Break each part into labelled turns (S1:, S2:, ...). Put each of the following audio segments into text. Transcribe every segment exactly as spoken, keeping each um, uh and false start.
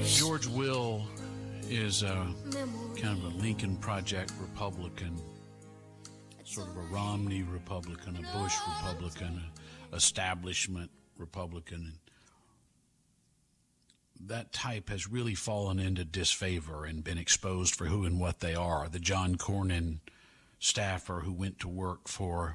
S1: George Will is a kind of a Lincoln Project Republican, sort of a Romney Republican, a Bush Republican, a establishment Republican. That type has really fallen into disfavor and been exposed for who and what they are. The John Cornyn staffer who went to work for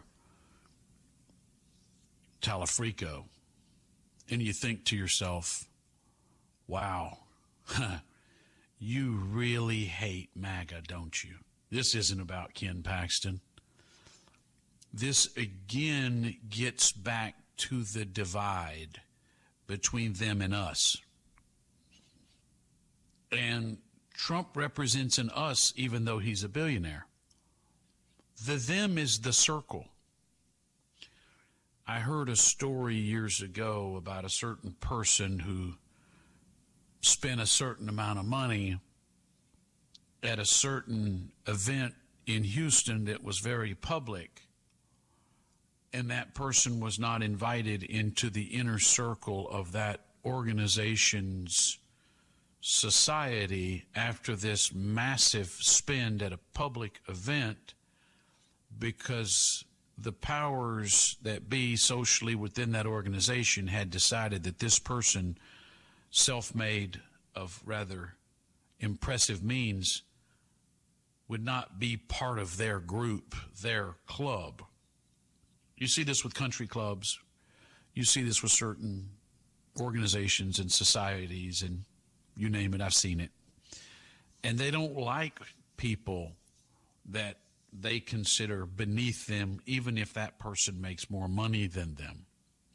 S1: Talafrico. And you think to yourself, wow, you really hate MAGA, don't you? This isn't about Ken Paxton. This again gets back to the divide between them and us. And Trump represents an us even though he's a billionaire. The them is the circle. I heard a story years ago about a certain person who spent a certain amount of money at a certain event in Houston that was very public, and that person was not invited into the inner circle of that organization's society after this massive spend at a public event, because the powers that be socially within that organization had decided that this person, self-made of rather impressive means, would not be part of their group, their club. You see this with country clubs. You see this with certain organizations and societies, and you name it, I've seen it. And they don't like people that they consider beneath them, even if that person makes more money than them.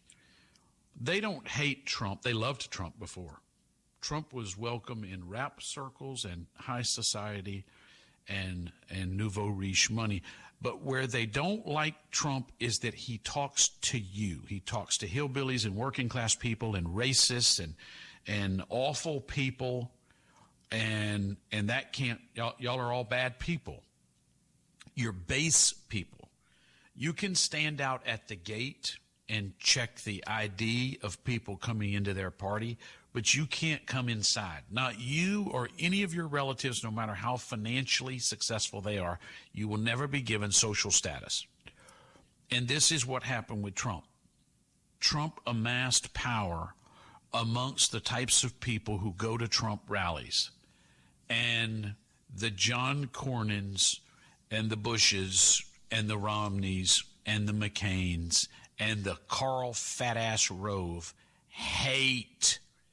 S1: They don't hate Trump. They loved Trump before. Trump was welcome in rap circles and high society and, and nouveau riche money. But where they don't like Trump is that he talks to you. He talks to hillbillies and working class people and racists and and awful people, and and that can't, y'all, y'all are all bad people. You're base people. You can stand out at the gate and check the I D of people coming into their party, but you can't come inside. Not you or any of your relatives, no matter how financially successful they are. You will never be given social status. And this is what happened with Trump. Trump amassed power amongst the types of people who go to Trump rallies. And the John Cornyns and the Bushes and the Romneys and the McCains and the Carl Fat-Ass Rove hate.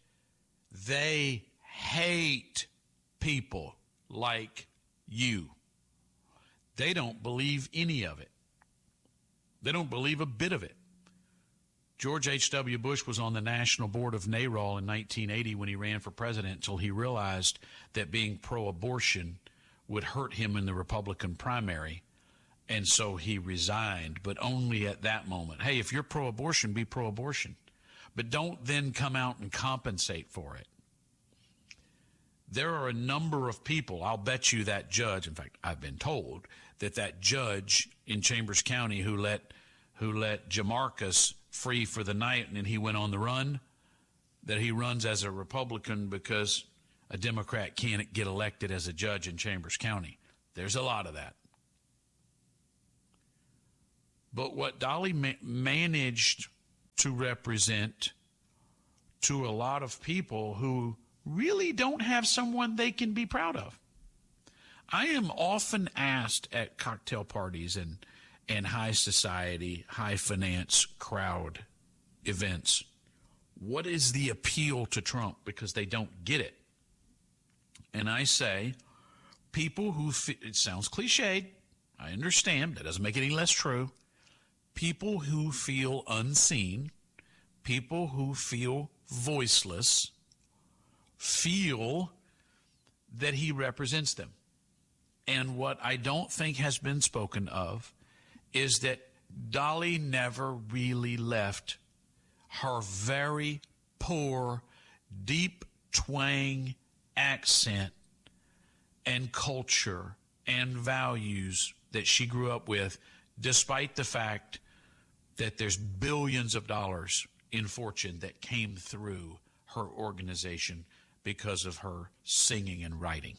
S1: They hate people like you. They don't believe any of it. They don't believe a bit of it. George H W. Bush was on the national board of NARAL in nineteen eighty when he ran for president, until he realized that being pro-abortion would hurt him in the Republican primary, and so he resigned, but only at that moment. Hey, if you're pro-abortion, be pro-abortion, but don't then come out and compensate for it. There are a number of people, I'll bet you that judge, in fact, I've been told that that judge in Chambers County who let who let Jamarcus free for the night and then he went on the run, that he runs as a Republican because a Democrat can't get elected as a judge in Chambers County. There's a lot of that. But what Dolly ma- managed to represent to a lot of people who really don't have someone they can be proud of. I am often asked at cocktail parties and and high society, high finance crowd events, what is the appeal to Trump? Because they don't get it. And I say, people who, fe- it sounds cliched, I understand, that doesn't make it any less true. People who feel unseen, people who feel voiceless, feel that he represents them. And what I don't think has been spoken of is that Dolly never really left her very poor, deep twang accent and culture and values that she grew up with, despite the fact that there's billions of dollars in fortune that came through her organization because of her singing and writing.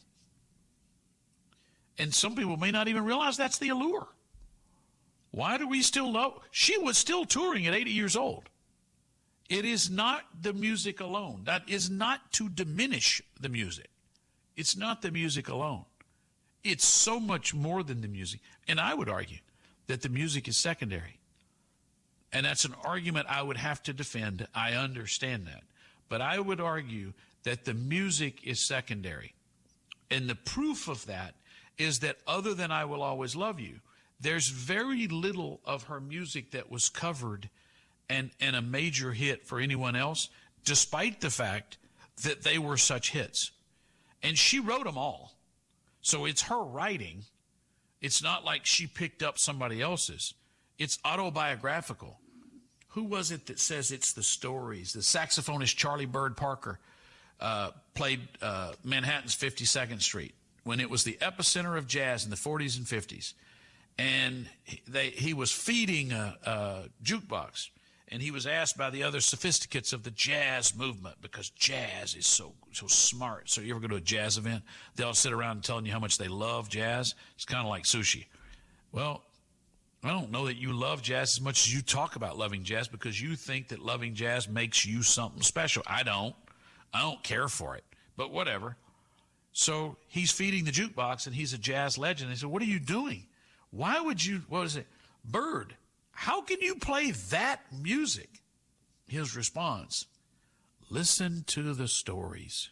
S1: And some people may not even realize that's the allure. Why do we still love? She was still touring at eighty years old. It is not the music alone. That is not to diminish the music. It's not the music alone. It's so much more than the music. And I would argue that the music is secondary. And that's an argument I would have to defend. I understand that. But I would argue that the music is secondary. And the proof of that is that other than I Will Always Love You, there's very little of her music that was covered and, and a major hit for anyone else, despite the fact that they were such hits. And she wrote them all. So it's her writing. It's not like she picked up somebody else's. It's autobiographical. Who was it that says it's the stories? The saxophonist Charlie Bird Parker uh, played uh, Manhattan's fifty-second Street when it was the epicenter of jazz in the forties and fifties. And they, he was feeding a, a jukebox. And he was asked by the other sophisticates of the jazz movement, because jazz is so so smart. So you ever go to a jazz event, they all sit around telling you how much they love jazz. It's kind of like sushi. Well, I don't know that you love jazz as much as you talk about loving jazz, because you think that loving jazz makes you something special. I don't. I don't care for it, but whatever. So he's feeding the jukebox, and he's a jazz legend. They said, what are you doing? Why would you, what is it? Bird, how can you play that music? His response, listen to the stories.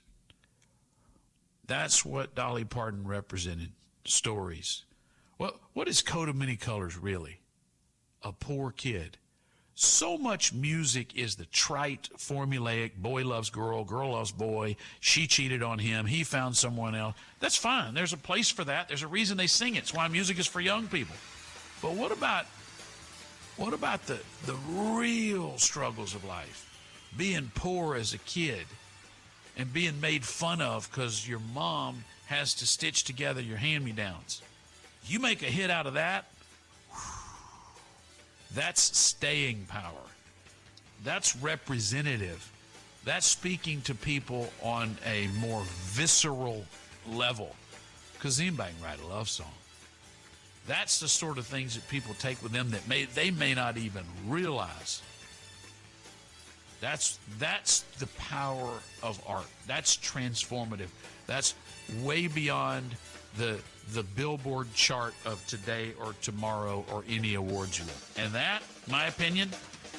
S1: That's what Dolly Parton represented, stories. What, what is Coat of Many Colors really? A poor kid. So much music is the trite, formulaic, boy loves girl, girl loves boy, she cheated on him, he found someone else. That's fine. There's a place for that. There's a reason they sing it. It's why music is for young people. But what about what about the, the real struggles of life? Being poor as a kid and being made fun of because your mom has to stitch together your hand-me-downs. You make a hit out of that, that's staying power. That's representative. That's speaking to people on a more visceral level. Because anybody can write a love song. That's the sort of things that people take with them that may they may not even realize. That's that's the power of art. That's transformative. That's way beyond the the Billboard chart of today or tomorrow or any awards you win. And that, my opinion,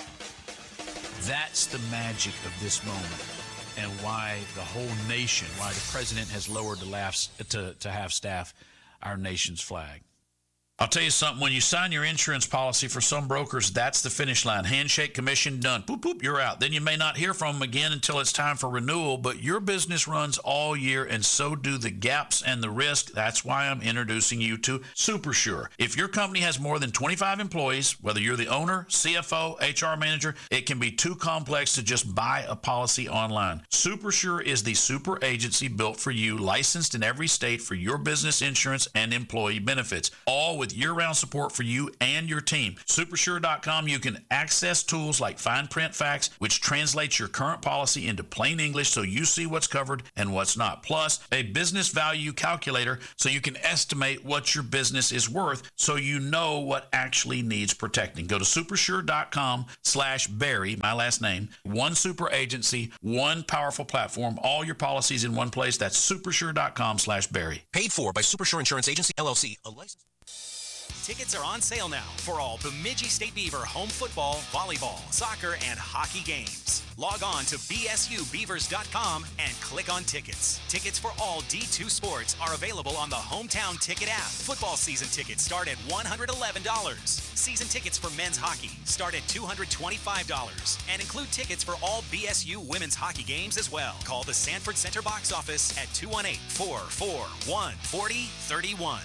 S1: that's the magic of this moment, and why the whole nation, why the president has lowered the laughs to, to half staff our nation's flag. I'll tell you something, when you sign your insurance policy, for some brokers, that's the finish line. Handshake, commission, done. Boop, boop, you're out. Then you may not hear from them again until it's time for renewal, but your business runs all year, and so do the gaps and the risk. That's why I'm introducing you to SuperSure. If your company has more than twenty-five employees, whether you're the owner, C F O, H R manager, it can be too complex to just buy a policy online. SuperSure is the super agency built for you, licensed in every state for your business insurance and employee benefits, all with year-round support for you and your team. Supersure dot com, you can access tools like Fine Print Facts, which translates your current policy into plain English so you see what's covered and what's not. Plus, a business value calculator so you can estimate what your business is worth so you know what actually needs protecting. Go to Supersure dot com slash Barry, my last name, one super agency, one powerful platform, all your policies in one place. That's Supersure dot com slash Barry.
S2: Paid for by Supersure Insurance Agency, L L C, a license.
S3: Tickets are on sale now for all Bemidji State Beaver home football, volleyball, soccer, and hockey games. Log on to B S U Beavers dot com and click on tickets. Tickets for all D two sports are available on the Hometown Ticket app. Football season tickets start at one hundred eleven dollars. Season tickets for men's hockey start at two hundred twenty-five dollars and include tickets for all B S U women's hockey games as well. Call the Sanford Center box office at two one eight, four four one, four zero three one.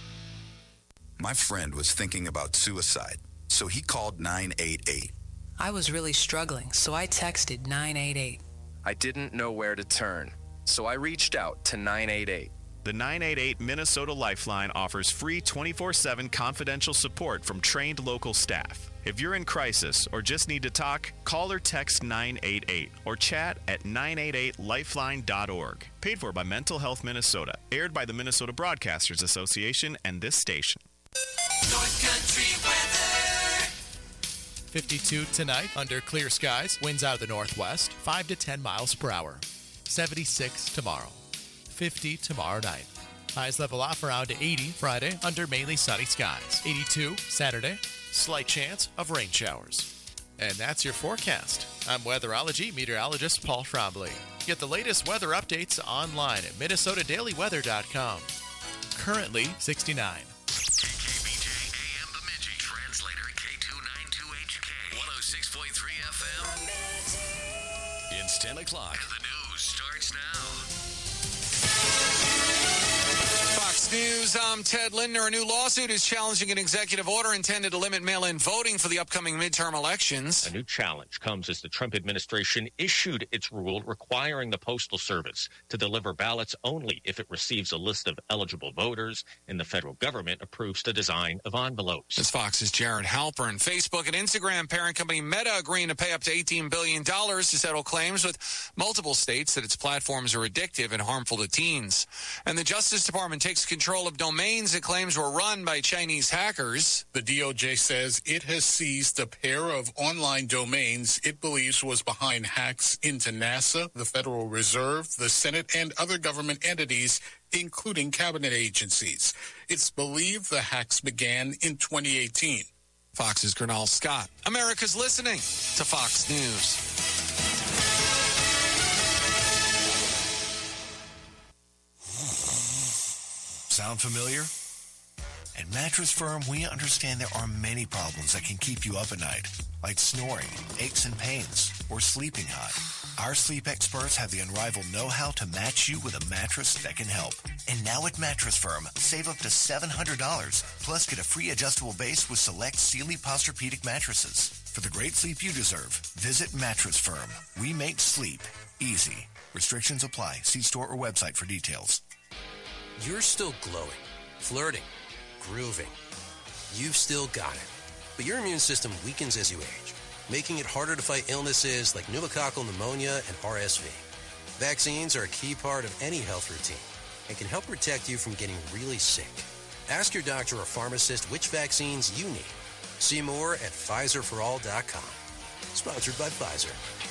S4: My friend was thinking about suicide, so he called nine eight eight.
S5: I was really struggling, so I texted nine eight eight.
S6: I didn't know where to turn, so I reached out to nine eight eight. The nine eight eight Minnesota Lifeline offers free twenty-four seven confidential support from trained local staff. If you're in crisis or just need to talk, call or text nine eight eight or chat at nine eight eight lifeline dot org. Paid for by Mental Health Minnesota. Aired by the Minnesota Broadcasters Association and this station.
S7: North Country weather.
S8: fifty-two tonight under clear skies. Winds out of the northwest, five to ten miles per hour. seventy-six tomorrow. fifty tomorrow night. Highs level off around eighty Friday under mainly sunny skies. eighty-two Saturday. Slight chance of rain showers. And that's your forecast. I'm weatherology meteorologist Paul Trombley. Get the latest weather updates online at minnesota daily weather dot com. Currently sixty-nine.
S9: K K B J A M Bemidji. Translator K two ninety-two H K. one oh six point three F M. It's ten o'clock. And the news starts now.
S10: Fox News, I'm Ted Lindner. A new lawsuit is challenging an executive order intended to limit mail-in voting for the upcoming midterm elections.
S11: A new challenge comes as the Trump administration issued its rule requiring the Postal Service to deliver ballots only if it receives a list of eligible voters and the federal government approves the design of envelopes.
S10: This Fox's Jared Halpern. Facebook and Instagram parent company Meta agreeing to pay up to eighteen billion dollars to settle claims with multiple states that its platforms are addictive and harmful to teens. And the Justice Department takes control of domains it claims were run by Chinese hackers.
S12: The D O J says it has seized a pair of online domains it believes was behind hacks into NASA, the Federal Reserve, the Senate, and other government entities, including cabinet agencies. It's believed the hacks began in twenty eighteen.
S10: Fox's Gernal Scott. America's listening to Fox News.
S13: Sound familiar? At Mattress Firm, we understand there are many problems that can keep you up at night, like snoring, aches and pains, or sleeping hot. Our sleep experts have the unrivaled know-how to match you with a mattress that can help. And now at Mattress Firm, save up to seven hundred dollars, plus get a free adjustable base with select Sealy Posturepedic mattresses. For the great sleep you deserve, visit Mattress Firm. We make sleep easy. Restrictions apply. See store or website for details.
S2: You're still glowing, flirting, grooving. You've still got it. But your immune system weakens as you age, making it harder to fight illnesses like pneumococcal pneumonia and R S V. Vaccines are a key part of any health routine and can help protect you from getting really sick. Ask your doctor or pharmacist which vaccines you need. See more at Pfizer for all dot com. Sponsored by Pfizer.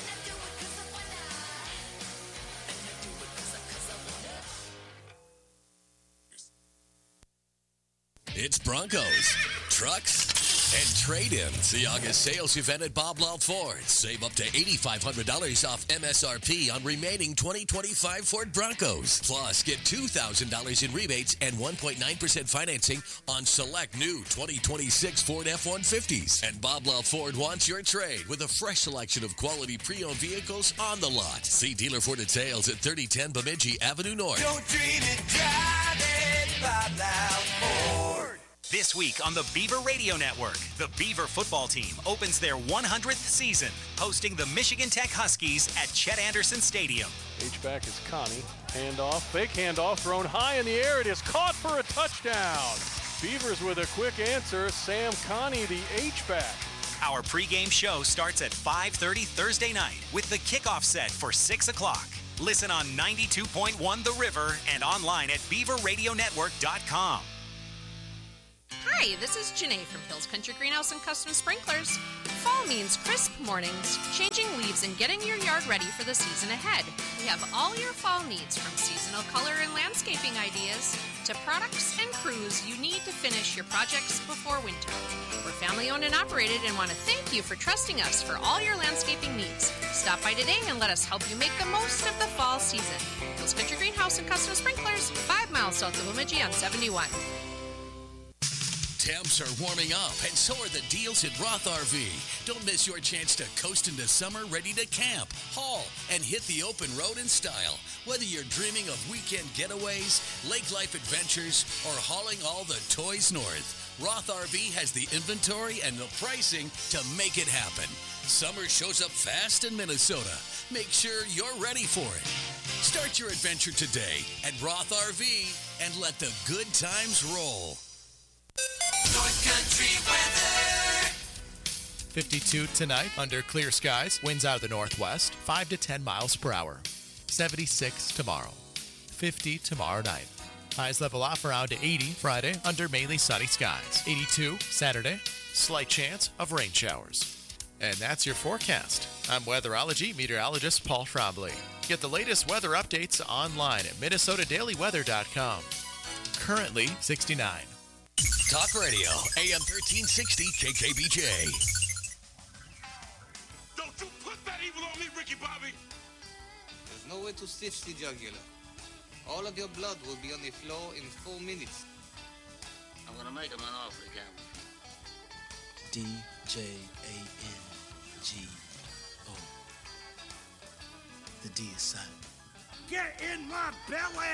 S9: It's Broncos, trucks, and trade-ins. The August sales event at Bob Law Ford. Save up to eight thousand five hundred dollars off M S R P on remaining twenty twenty-five Ford Broncos. Plus, get two thousand dollars in rebates and one point nine percent financing on select new twenty twenty-six Ford F one fifties. And Bob Law Ford wants your trade with a fresh selection of quality pre-owned vehicles on the lot. See dealer for details at thirty ten Bemidji Avenue North.
S7: Don't dream it, drive it, Bob Law Ford.
S3: This week on the Beaver Radio Network, the Beaver football team opens their one hundredth season, hosting the Michigan Tech Huskies at Chet Anderson Stadium.
S14: H-back is Connie. Handoff, fake handoff, thrown high in the air. It is caught for a touchdown. Beavers with a quick answer. Sam Connie, the H-back.
S3: Our pregame show starts at five thirty Thursday night with the kickoff set for six o'clock. Listen on ninety-two point one The River and online at beaver radio network dot com.
S15: Hi, this is Janae from Hills Country Greenhouse and Custom Sprinklers. Fall means crisp mornings, changing leaves, and getting your yard ready for the season ahead. We have all your fall needs, from seasonal color and landscaping ideas to products and crews you need to finish your projects before winter. We're family owned and operated and want to thank you for trusting us for all your landscaping needs. Stop by today and let us help you make the most of the fall season. Hills Country Greenhouse and Custom Sprinklers, five miles south of Bemidji on seventy-one.
S9: Temps are warming up, and so are the deals at Roth R V. Don't miss your chance to coast into summer ready to camp, haul, and hit the open road in style. Whether you're dreaming of weekend getaways, lake life adventures, or hauling all the toys north, Roth R V has the inventory and the pricing to make it happen. Summer shows up fast in Minnesota. Make sure you're ready for it. Start your adventure today at Roth R V and let the good times roll.
S7: North Country weather.
S8: fifty-two tonight under clear skies. Winds out of the northwest, five to ten miles per hour. seventy-six tomorrow. fifty tomorrow night. Highs level off around eighty Friday under mainly sunny skies. eighty-two Saturday. Slight chance of rain showers. And that's your forecast. I'm weatherology meteorologist Paul Trombley. Get the latest weather updates online at minnesota daily weather dot com. Currently sixty-nine.
S9: Talk Radio, A M thirteen sixty K K B J.
S16: Don't you put that evil on me, Ricky Bobby!
S17: There's no way to stitch the jugular. All of your blood will be on the floor in four minutes.
S18: I'm gonna make him an offer again.
S19: D J A N G O. The D is silent.
S16: Get in my belly!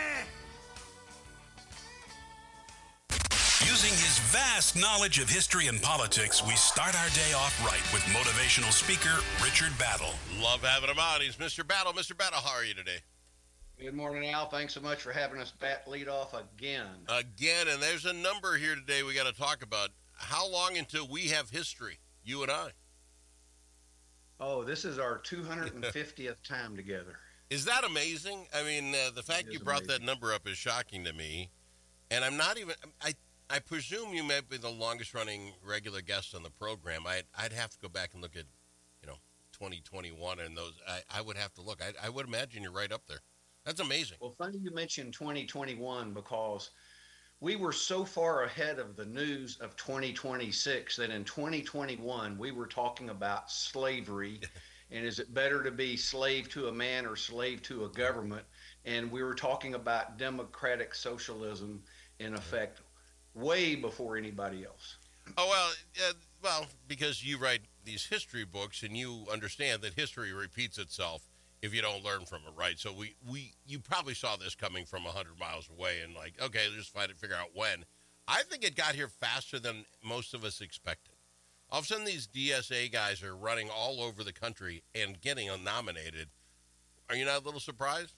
S20: Using his vast knowledge of history and politics, we start our day off right with motivational speaker Richard Battle.
S21: Love having him on. He's Mister Battle. Mister Battle, how are you today?
S22: Good morning, Al. Thanks so much for having us bat lead off again.
S21: Again, and there's a number here today we got to talk about. How long until we have history, you and I?
S22: Oh, this is our two hundred fiftieth time together.
S21: Is that amazing? I mean, uh, the fact you brought amazing. that number up is shocking to me. And I'm not even, I I presume you may be the longest running regular guest on the program. I'd, I'd have to go back and look at, you know, twenty twenty-one and those. I, I would have to look. I, I would imagine you're right up there. That's amazing.
S22: Well, funny you mentioned twenty twenty-one because we were so far ahead of the news of twenty twenty-six that in twenty twenty-one we were talking about slavery and is it better to be slave to a man or slave to a government? And we were talking about democratic socialism in effect way before anybody else.
S21: Oh, well, uh, well, because you write these history books and you understand that history repeats itself if you don't learn from it, right? So we, we you probably saw this coming from one hundred miles away and like, okay, let's just find it, figure out when. I think it got here faster than most of us expected. All of a sudden, these D S A guys are running all over the country and getting nominated. Are you not a little surprised?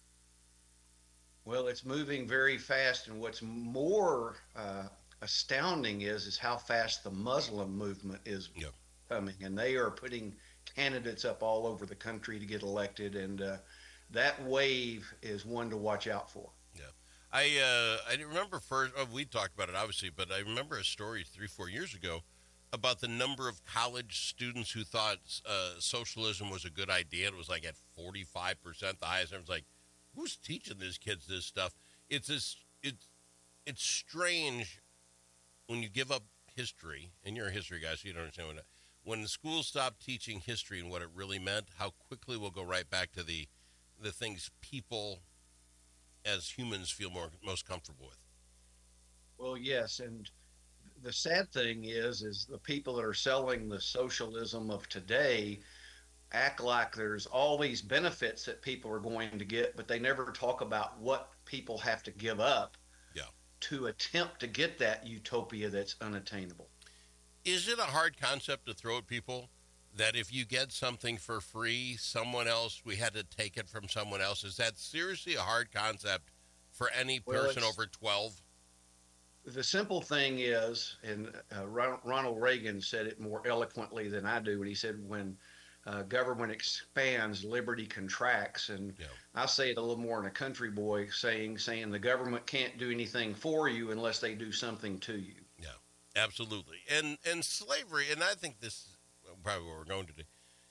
S22: Well, it's moving very fast, and what's more uh, astounding is is how fast the Muslim movement is
S21: yep.
S22: coming, and they are putting candidates up all over the country to get elected, and uh, that wave is one to watch out for.
S21: Yeah, I uh, I remember first. Oh, we talked about it obviously, but I remember a story three, four years ago about the number of college students who thought uh, socialism was a good idea. It was like at forty-five percent, the highest. Everyone's like, who's teaching these kids this stuff? It's this, it's it's strange when you give up history, and you're a history guy, so you don't understand what. When the schools stop teaching history and what it really meant, how quickly we'll go right back to the the things people as humans feel more most comfortable with.
S22: Well, yes, and the sad thing is, is the people that are selling the socialism of today act like there's all these benefits that people are going to get, but they never talk about what people have to give up
S21: yeah.
S22: to attempt to get that utopia that's unattainable.
S21: Is it a hard concept to throw at people that if you get something for free, someone else, we had to take it from someone else? Is that seriously a hard concept for any person well, over twelve?
S22: The simple thing is, and uh, Ronald Reagan said it more eloquently than I do, when he said when uh, government expands, liberty contracts. And
S21: yeah.
S22: I say it a little more in a country boy saying, saying the government can't do anything for you unless they do something to you.
S21: Yeah. Absolutely. And and slavery, and I think this is probably what we're going to do.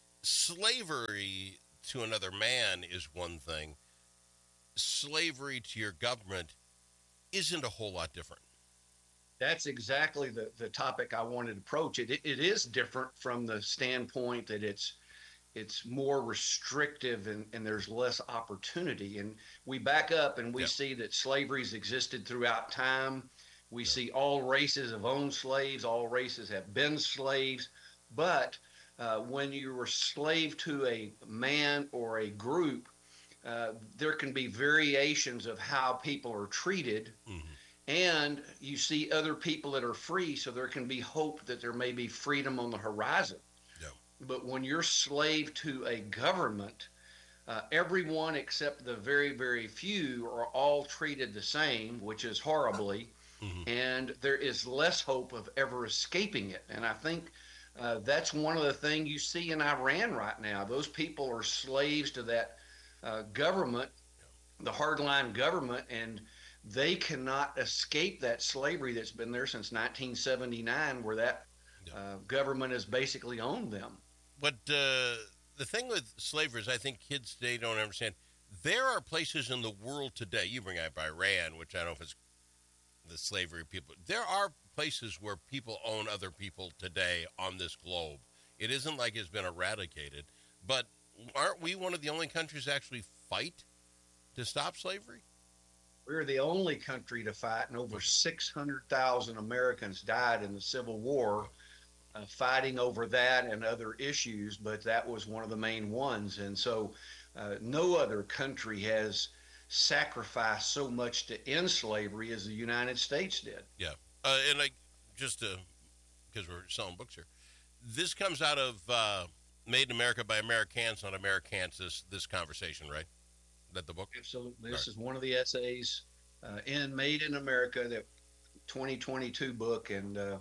S21: Slavery to another man is one thing. Slavery to your government isn't a whole lot different.
S22: That's exactly the, the topic I wanted to approach. It, it it is different from the standpoint that it's it's more restrictive and, and there's less opportunity. And we back up and we yeah. see that slavery's existed throughout time. We see all races have owned slaves, all races have been slaves, but uh, when you were slave to a man or a group, uh, there can be variations of how people are treated,
S21: mm-hmm.
S22: and you see other people that are free, so there can be hope that there may be freedom on the horizon.
S21: Yeah.
S22: But when you're slave to a government, Uh, everyone except the very, very few are all treated the same, which is horribly, mm-hmm. and there is less hope of ever escaping it. And I think uh, that's one of the things you see in Iran right now. Those people are slaves to that uh, government, the hardline government, and they cannot escape that slavery that's been there since nineteen seventy-nine, where that uh, government has basically owned them.
S21: But uh, the thing with slavery is I think kids today don't understand. There are places in the world today, you bring up Iran, which I don't know if it's the slavery people. There are places where people own other people today on this globe. It isn't like it's been eradicated. But aren't we one of the only countries that actually fight to stop slavery?
S22: We're the only country to fight, and over six hundred thousand Americans died in the Civil War uh, fighting over that and other issues, but that was one of the main ones. And so uh, no other country has sacrificed so much to end slavery as the United States did.
S21: Yeah. Uh, and I just to, because we're selling books here, this comes out of uh, Made in America by Americans, not Americans, this, this conversation, right? That the book?
S22: Absolutely. This right. is one of the essays uh, in Made in America, that twenty twenty-two book. And uh,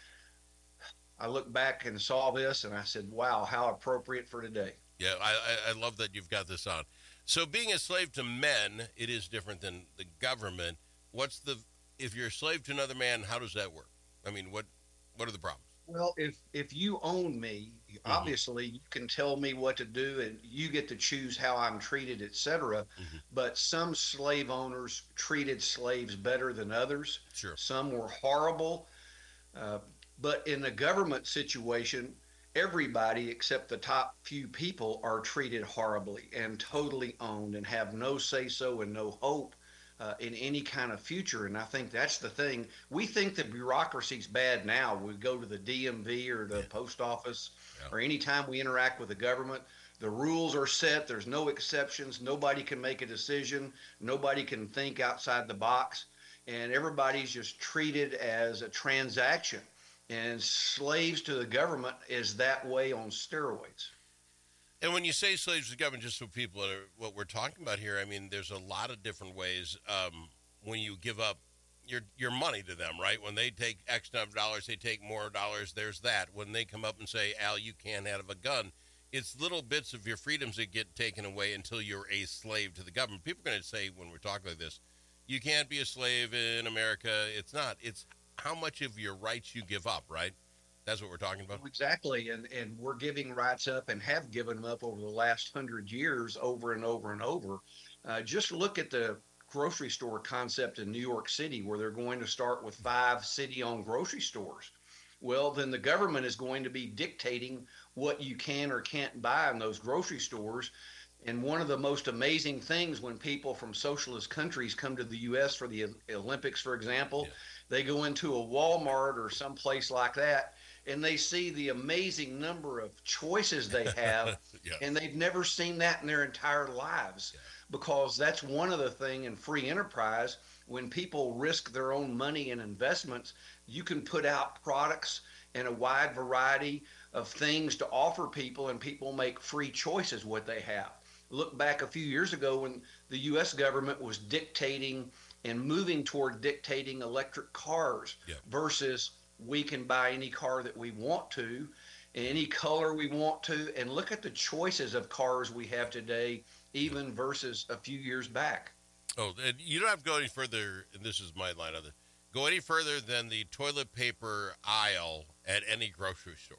S22: I look back and saw this and I said, wow, how appropriate for today.
S21: Yeah, I, I love that you've got this on. So being a slave to men, it is different than the government. What's the, if you're a slave to another man, how does that work? I mean, what, what are the problems?
S22: Well, if, if you own me, mm-hmm. obviously you can tell me what to do and you get to choose how I'm treated, et cetera. Mm-hmm. But some slave owners treated slaves better than others.
S21: Sure.
S22: Some were horrible. Uh, but in the government situation, everybody except the top few people are treated horribly and totally owned and have no say-so and no hope uh, in any kind of future. And I think that's the thing. We think the bureaucracy's bad now. We go to the D M V or the yeah. post office yeah. or anytime we interact with the government, the rules are set. There's no exceptions. Nobody can make a decision. Nobody can think outside the box. And everybody's just treated as a transaction. And slaves to the government is that way on steroids.
S21: And when you say slaves to the government, just so people are what we're talking about here, I mean, there's a lot of different ways um, when you give up your your money to them, right? When they take X number of dollars, they take more dollars, there's that. When they come up and say, Al, you can't have a gun, it's little bits of your freedoms that get taken away until you're a slave to the government. People are going to say when we're talking like this, you can't be a slave in America. It's not. It's how much of your rights you give up, right? That's what we're talking about.
S22: Exactly, and and we're giving rights up and have given them up over the last hundred years over and over and over. Uh, just look at the grocery store concept in New York City, where they're going to start with five city-owned grocery stores. Well, then the government is going to be dictating what you can or can't buy in those grocery stores. And one of the most amazing things when people from socialist countries come to the U S for the Olympics, for example, yeah. they go into a Walmart or some place like that, and they see the amazing number of choices they have, yeah. and they've never seen that in their entire lives, yeah. because that's one of the things in free enterprise. When people risk their own money and investments, you can put out products and a wide variety of things to offer people, and people make free choices what they have. Look back a few years ago when the U S government was dictating and moving toward dictating electric cars yeah. versus we can buy any car that we want to, any color we want to, and look at the choices of cars we have today, even versus a few years back.
S21: Oh, and you don't have to go any further, and this is my line of it, go any further than the toilet paper aisle at any grocery store.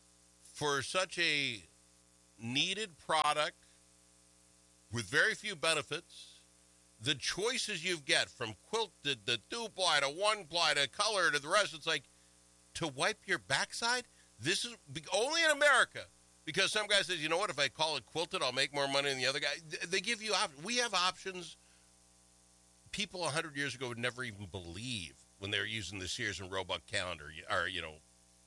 S21: For such a needed product with very few benefits, the choices you get from quilted to two-ply to one-ply to color to the rest, it's like, to wipe your backside? This is only in America, because some guy says, you know what, if I call it quilted, I'll make more money than the other guy. They give you options. We have options people one hundred years ago would never even believe when they were using the Sears and Roebuck calendar or, you know,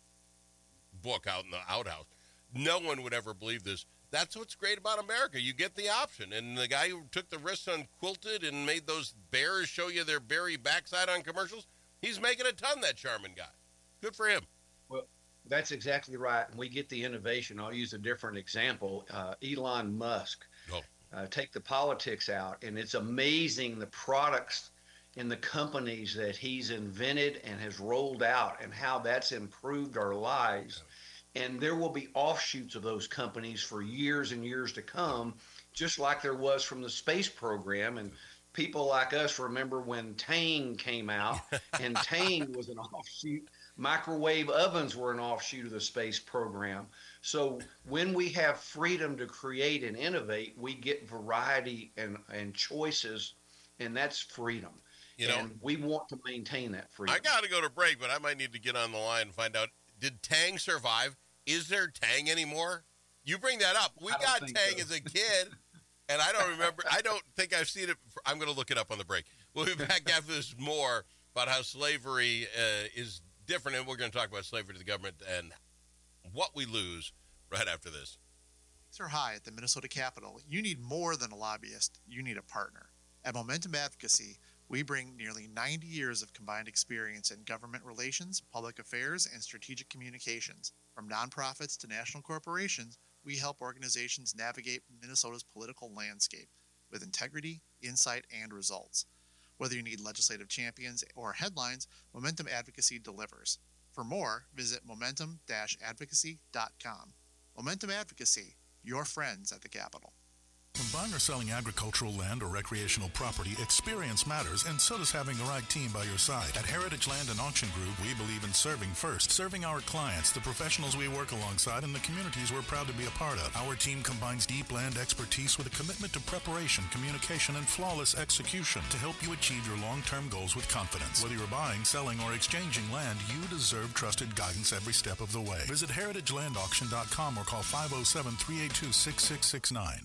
S21: book out in the outhouse. No one would ever believe this. That's what's great about America. You get the option. And the guy who took the risk on quilted and made those bears show you their berry backside on commercials, he's making a ton, that Charmin guy. Good for him.
S22: Well, that's exactly right. And we get the innovation. I'll use a different example. Uh, Elon Musk.
S21: Oh.
S22: Uh, take the politics out, and it's amazing the products and the companies that he's invented and has rolled out and how that's improved our lives. And there will be offshoots of those companies for years and years to come, just like there was from the space program. And people like us remember when Tang came out, and Tang was an offshoot. Microwave ovens were an offshoot of the space program. So when we have freedom to create and innovate, we get variety and, and choices, and that's freedom.
S21: You know,
S22: and we want to maintain that freedom.
S21: I got to go to break, but I might need to get on the line and find out, did Tang survive? Is there Tang anymore? You bring that up. We got Tang so. as a kid, and I don't remember. I don't think I've seen it. For, I'm going to look it up on the break. We'll be back after this more about how slavery uh, is different, and we're going to talk about slavery to the government and what we lose right after this.
S1: Stakes are high at the Minnesota Capitol. You need more than a lobbyist. You need a partner. At Momentum Advocacy, we bring nearly ninety years of combined experience in government relations, public affairs, and strategic communications. From nonprofits to national corporations, we help organizations navigate Minnesota's political landscape with integrity, insight, and results. Whether you need legislative champions or headlines, Momentum Advocacy delivers. For more, visit momentum dash advocacy dot com. Momentum Advocacy, your friends at the Capitol.
S4: When buying or selling agricultural land or recreational property, experience matters, and so does having the right team by your side. At Heritage Land and Auction Group, we believe in serving first, serving our clients, the professionals we work alongside, and the communities we're proud to be a part of. Our team combines deep land expertise with a commitment to preparation, communication, and flawless execution to help you achieve your long-term goals with confidence. Whether you're buying, selling, or exchanging land, you deserve trusted guidance every step of the way. Visit heritage land auction dot com or call five oh seven, three eight two, six six six nine.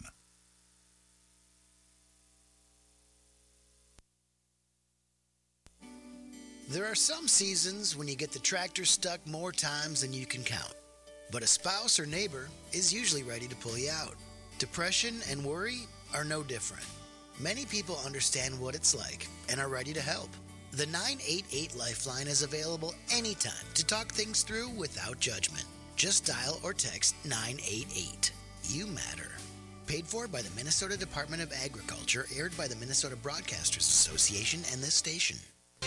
S23: There are some seasons when you get the tractor stuck more times than you can count. But a spouse or neighbor is usually ready to pull you out. Depression and worry are no different. Many people understand what it's like and are ready to help. The nine eight eight Lifeline is available anytime to talk things through without judgment. Just dial or text nine eight eight. You matter. Paid for by the Minnesota Department of Agriculture, aired by the Minnesota Broadcasters Association and this station.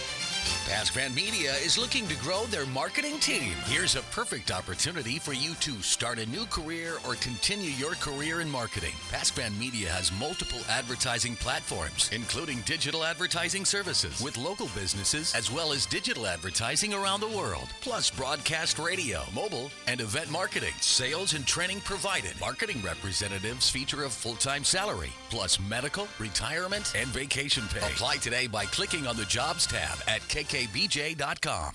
S9: Pascran Media is looking to grow their marketing team. Here's a perfect opportunity for you to start a new career or continue your career in marketing. Pascran Media has multiple advertising platforms, including digital advertising services with local businesses, as well as digital advertising around the world, plus broadcast radio, mobile, and event marketing. Sales and training provided. Marketing representatives feature a full-time salary, plus medical, retirement, and vacation pay. Apply today by clicking on the Jobs tab at K K B J dot com.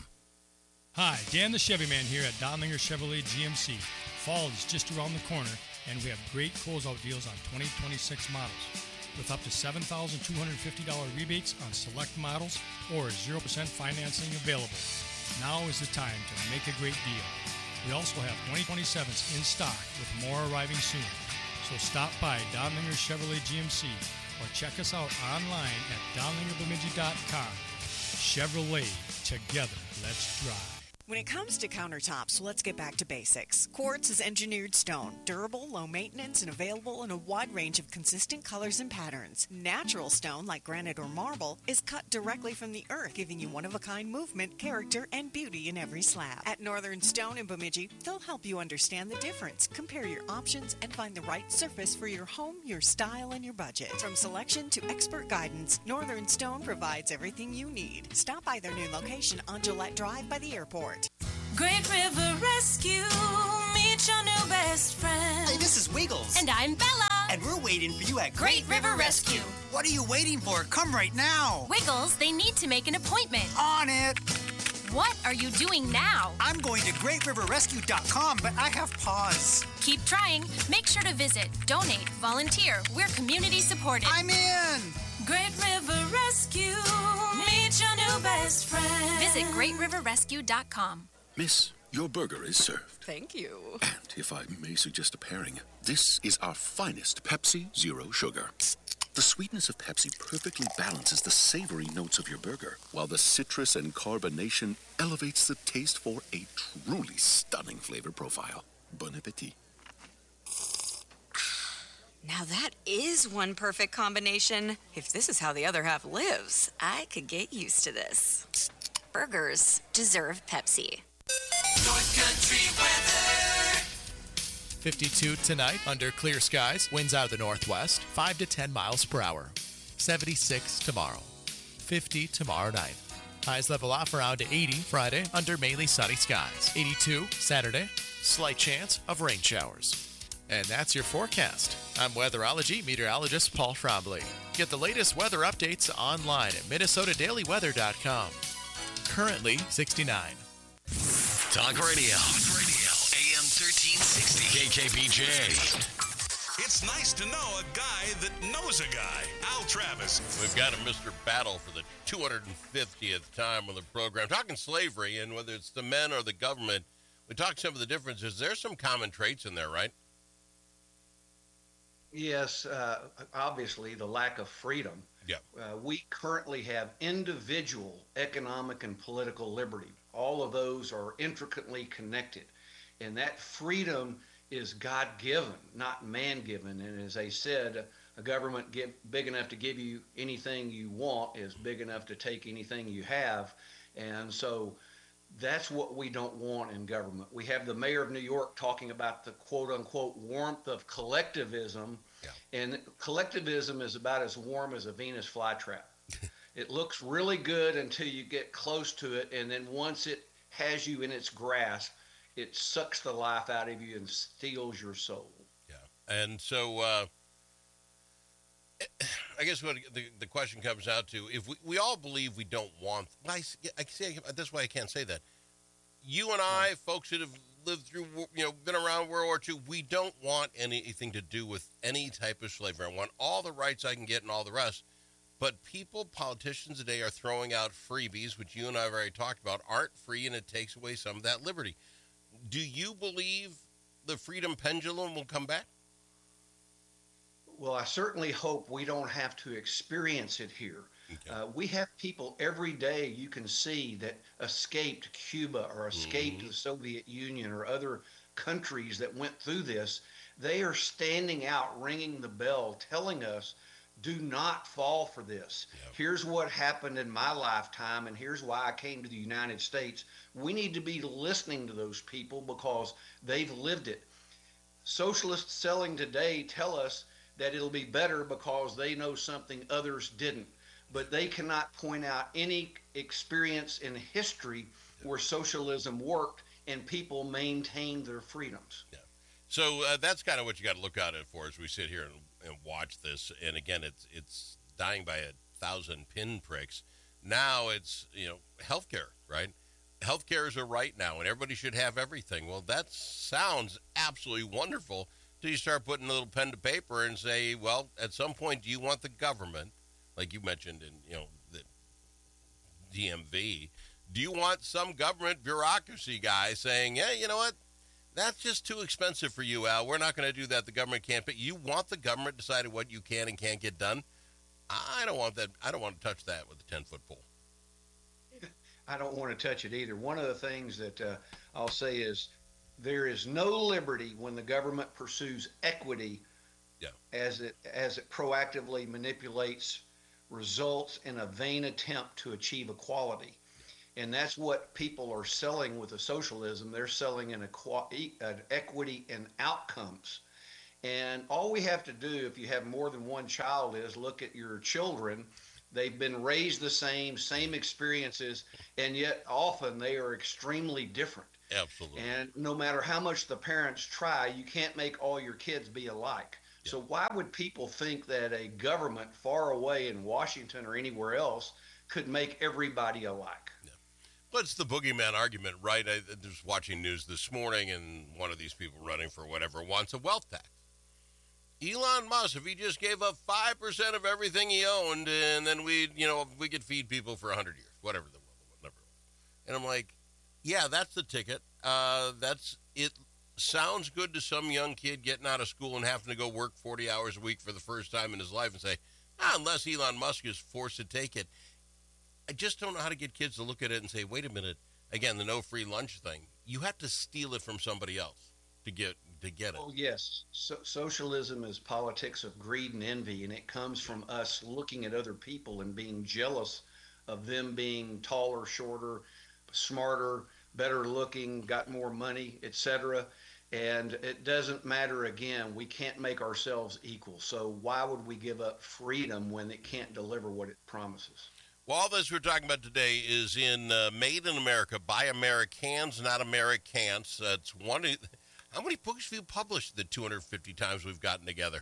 S24: Hi, Dan the Chevy Man here at Donlinger Chevrolet G M C. Fall is just around the corner, and we have great closeout deals on twenty twenty-six models with up to seven thousand two hundred fifty dollars rebates on select models or zero percent financing available. Now is the time to make a great deal. We also have twenty twenty-sevens in stock with more arriving soon. So stop by Donlinger Chevrolet G M C or check us out online at donlinger bemidji dot com. Chevrolet, together, let's drive.
S25: When it comes to countertops, let's get back to basics. Quartz is engineered stone, durable, low maintenance, and available in a wide range of consistent colors and patterns. Natural stone, like granite or marble, is cut directly from the earth, giving you one-of-a-kind movement, character, and beauty in every slab. At Northern Stone in Bemidji, they'll help you understand the difference, compare your options, and find the right surface for your home, your style, and your budget. From selection to expert guidance, Northern Stone provides everything you need. Stop by their new location on Gillette Drive by the airport.
S26: Great River Rescue, meet your new best friend.
S27: Hey, this is Wiggles.
S26: And I'm Bella.
S27: And we're waiting for you at
S26: Great, Great River Rescue.
S27: What are you waiting for? Come right now.
S26: Wiggles, they need to make an appointment.
S27: On it.
S26: What are you doing now?
S27: I'm going to great river rescue dot com, but I have pause.
S26: Keep trying. Make sure to visit, donate, volunteer. We're community supported.
S27: I'm in.
S26: Great River Rescue, meet your new best friend. Visit great river rescue dot com.
S28: Miss, your burger is served.
S29: Thank you.
S28: And if I may suggest a pairing, this is our finest Pepsi Zero Sugar. The sweetness of Pepsi perfectly balances the savory notes of your burger, while the citrus and carbonation elevates the taste for a truly stunning flavor profile. Bon appetit.
S25: Now that is one perfect combination. If this is how the other half lives, I could get used to this. Burgers deserve Pepsi.
S7: North Country weather.
S8: fifty-two tonight under clear skies. Winds out of the northwest, five to ten miles per hour. seventy-six tomorrow. fifty tomorrow night. Highs level off around eighty Friday under mainly sunny skies. eighty-two Saturday. Slight chance of rain showers. And that's your forecast. I'm weatherology meteorologist Paul Trombley. Get the latest weather updates online at minnesota daily weather dot com. Currently sixty-nine.
S9: Talk radio. Talk radio. A M thirteen sixty. K K B J.
S20: It's nice to know a guy that knows a guy. Al Travis.
S21: We've got a Mister Battle for the two hundred fiftieth time on the program. Talking slavery, and whether it's the men or the government, we talked some of the differences. There's some common traits in there, right?
S22: Yes, uh, obviously the lack of freedom.
S21: Yeah.
S22: Uh, we currently have individual economic and political liberty. All of those are intricately connected. And that freedom is God-given, not man-given. And as I said, a government give, big enough to give you anything you want is big enough to take anything you have. And so that's what we don't want in government. We have the mayor of New York talking about the quote-unquote warmth of collectivism. Yeah. And collectivism is about as warm as a Venus flytrap. It looks really good until you get close to it, and then once it has you in its grasp, it sucks the life out of you and steals your soul.
S21: Yeah. And so uh, I guess what the, the question comes out to, if we, we all believe we don't want, I, I say, that's why I can't say that. You and I, yeah. folks that have lived through, you know, been around World War Two, we don't want anything to do with any type of slavery. I want all the rights I can get and all the rest. But people, politicians today are throwing out freebies, which you and I have already talked about, aren't free, and it takes away some of that liberty. Do you believe the freedom pendulum will come back?
S22: Well, I certainly hope we don't have to experience it here. Okay. Uh, we have people every day you can see that escaped Cuba or escaped mm-hmm. the Soviet Union or other countries that went through this. They are standing out, ringing the bell, telling us, do not fall for this. Yep. Here's what happened in my lifetime, and here's why I came to the United States. We need to be listening to those people because they've lived it. Socialists selling today tell us that it'll be better because they know something others didn't. But they cannot point out any experience in history where socialism worked and people maintained their freedoms.
S21: Yeah. So uh, that's kind of what you got to look out it for as we sit here and, and watch this. And again, it's it's dying by a thousand pinpricks. Now it's, you know, healthcare, right? Healthcare is a right now, and everybody should have everything. Well, that sounds absolutely wonderful until you start putting a little pen to paper and say, well, at some point, do you want the government, like you mentioned in, you know, the D M V, do you want some government bureaucracy guy saying, yeah, you know what, that's just too expensive for you, Al. We're not going to do that. The government can't pay. You want the government deciding what you can and can't get done? I don't want that. I don't want to touch that with a ten-foot pole.
S22: I don't want to touch it either. One of the things that uh, I'll say is there is no liberty when the government pursues equity
S21: yeah.
S22: as it as it proactively manipulates results in a vain attempt to achieve equality. And that's what people are selling with the socialism. They're selling an, equi- an equity and outcomes. And all we have to do if you have more than one child is look at your children. They've been raised the same, same experiences, and yet often they are extremely different.
S21: Absolutely.
S22: And no matter how much the parents try, you can't make all your kids be alike. Yeah. So why would people think that a government far away in Washington or anywhere else could make everybody alike?
S21: Yeah. Well, it's the boogeyman argument, right? I was watching news this morning, and one of these people running for whatever wants a wealth tax. Elon Musk, if he just gave up five percent of everything he owned, and then we, you know, we could feed people for one hundred years, whatever the whatever. And I'm like, yeah, that's the ticket. Uh, that's it. Sounds good to some young kid getting out of school and having to go work forty hours a week for the first time in his life and say, ah, unless Elon Musk is forced to take it. I just don't know how to get kids to look at it and say, wait a minute, again, the no free lunch thing. You have to steal it from somebody else to get to get it.
S22: Oh, yes. So, socialism is politics of greed and envy, and it comes from us looking at other people and being jealous of them being taller, shorter, smarter, better looking, got more money, et cetera. And it doesn't matter, again, we can't make ourselves equal. So why would we give up freedom when it can't deliver what it promises?
S21: Well, all this we're talking about today is in uh, Made in America by Americans, not Americans. That's one. Of, how many books have you published the two hundred fifty times we've gotten together?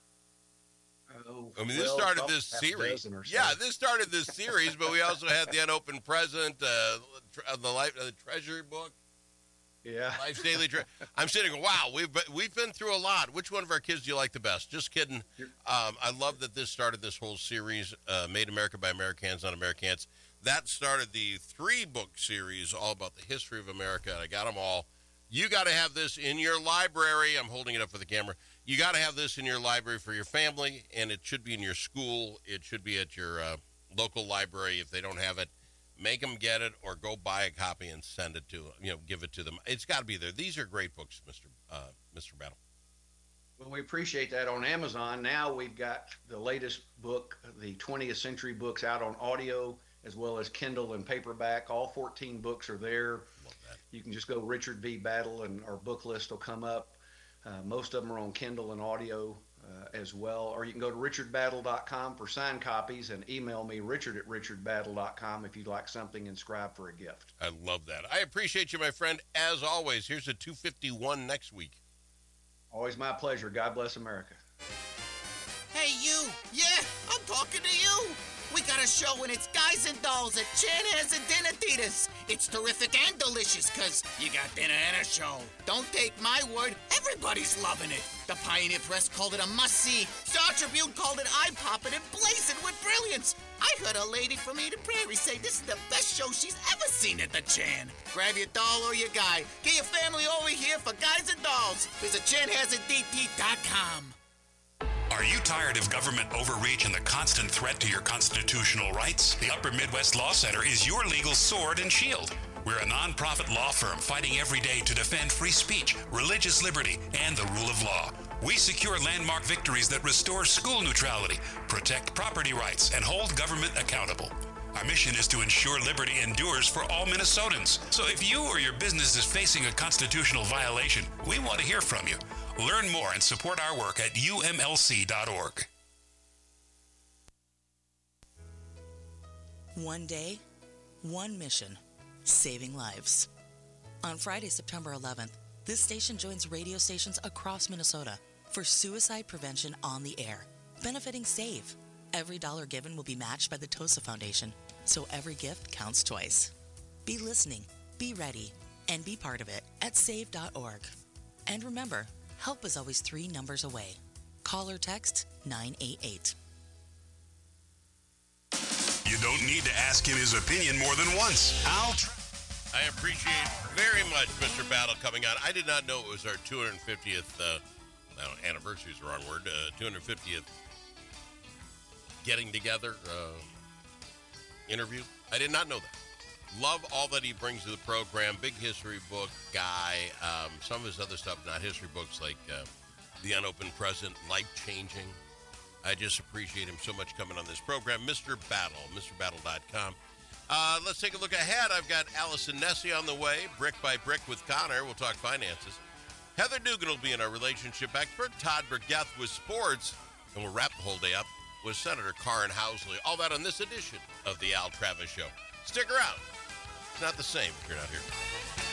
S22: Oh,
S21: I mean, this
S22: well,
S21: started
S22: about
S21: this
S22: half a
S21: series.
S22: dozen or so.
S21: Yeah, this started this series, but we also had the Unopened Present, uh, the life, uh, the Treasury book.
S22: Yeah.
S21: Life's Daily Tre- I'm sitting going, wow, we've been, we've been through a lot. Which one of our kids do you like the best? Just kidding. Um, I love that this started this whole series, uh, Made America by Americans, not Americans. That started the three-book series all about the history of America, and I got them all. You got to have this in your library. I'm holding it up for the camera. You got to have this in your library for your family, and it should be in your school. It should be at your uh, local library. If they don't have it, make them get it, or go buy a copy and send it to them. You know, give it to them. It's got to be there. These are great books, Mister Uh, Mister Battle.
S22: Well, we appreciate that. On Amazon now, we've got the latest book, the twentieth century books, out on audio as well as Kindle and paperback. All fourteen books are there. You can just go Richard V. Battle, and our book list will come up. Uh, most of them are on Kindle and audio uh, as well. Or you can go to richard battle dot com for signed copies and email me, richard at richard battle dot com, if you'd like something inscribed for a gift.
S21: I love that. I appreciate you, my friend, as always. Here's a two fifty-one next week.
S22: Always my pleasure. God bless America.
S2: Hey, you. Yeah, I'm talking to you. We got a show and it's Guys and Dolls at Chanhassen and Dinner Theaters. It's terrific and delicious because you got dinner and a show. Don't take my word, everybody's loving it. The Pioneer Press called it a must-see. Star Tribune called it eye-popping and blazing with brilliance. I heard a lady from Eden Prairie say this is the best show she's ever seen at the Chan. Grab your doll or your guy. Get your family over here for Guys and Dolls. Visit chanhassen d t dot com.
S20: Are you tired of government overreach and the constant threat to your constitutional rights? The Upper Midwest Law Center is your legal sword and shield. We're a nonprofit law firm fighting every day to defend free speech, religious liberty, and the rule of law. We secure landmark victories that restore school neutrality, protect property rights, and hold government accountable. Our mission is to ensure liberty endures for all Minnesotans. So if you or your business is facing a constitutional violation, we want to hear from you. Learn more and support our work at u m l c dot org.
S5: One day, one mission, saving lives. On Friday, September eleventh, this station joins radio stations across Minnesota for suicide prevention on the air, benefiting SAVE. Every dollar given will be matched by the TOSA Foundation, so every gift counts twice. Be listening, be ready, and be part of it at save dot org. And remember, help is always three numbers away. Call or text nine eight eight.
S20: You don't need to ask him his opinion more than once. I'll try.
S21: I appreciate very much Mister Battle coming on. I did not know it was our two hundred fiftieth, uh, well, anniversary is the wrong word, uh, two hundred fiftieth getting together uh, interview. I did not know that. Love all that he brings to the program. Big history book guy. Um, some of his other stuff, not history books, like uh, The Unopened Present, life-changing. I just appreciate him so much coming on this program. Mister Battle, Mr Battle dot com. Uh, let's take a look ahead. I've got Allison Nessie on the way, Brick by Brick with Connor. We'll talk finances. Heather Dugan will be in our relationship expert. Todd Burgeth with sports. And we'll wrap the whole day up with Senator Karin Housley. All that on this edition of the Al Travis Show. Stick around. It's not the same if you're not here.